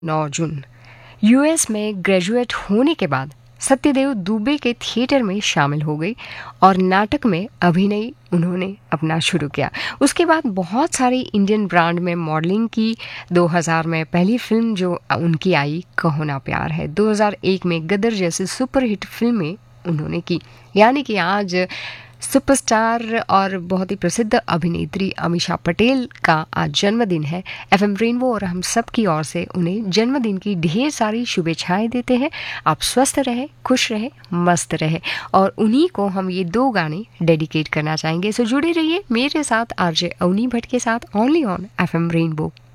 9 जून US में graduate होने के बाद सत्यदेव दुबे के थिएटर में शामिल हो गई और नाटक में अभिनय उन्होंने अपना शुरू किया। उसके बाद बहुत सारी इंडियन ब्रांड में मॉडलिंग की। 2000 में पहली फिल्म जो उनकी आई कहो ना प्यार है। 2001 में गदर जैसी सुपरहिट फिल्में उन्होंने की। यानी कि आज सुपरस्टार और बहुत ही प्रसिद्ध अभिनेत्री अमीषा पटेल का आज जन्मदिन है। एफएम रेनबो और हम सब की ओर से उन्हें जन्मदिन की ढेर सारी शुभेच्छाएं देते हैं। आप स्वस्थ रहे, खुश रहे, मस्त रहे और उन्हीं को हम ये 2 गाने डेडिकेट करना चाहेंगे। सो जुड़े रहिए मेरे साथ आरजे अवनी भट्ट के साथ ओनली ऑन एफएम रेनबो।